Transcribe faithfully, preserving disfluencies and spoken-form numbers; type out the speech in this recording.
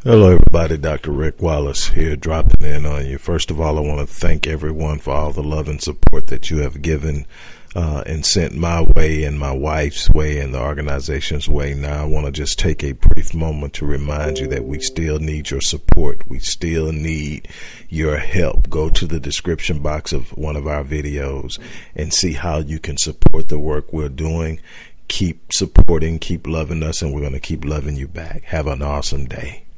Hello, everybody. Doctor Rick Wallace here, dropping in on you. First of all, I want to thank everyone for all the love and support that you have given uh, and sent my way and my wife's way and the organization's way. Now, I want to just take a brief moment to remind you that we still need your support. We still need your help. Go to the description box of one of our videos and see how you can support the work we're doing. Keep supporting, keep loving us, and we're going to keep loving you back. Have an awesome day.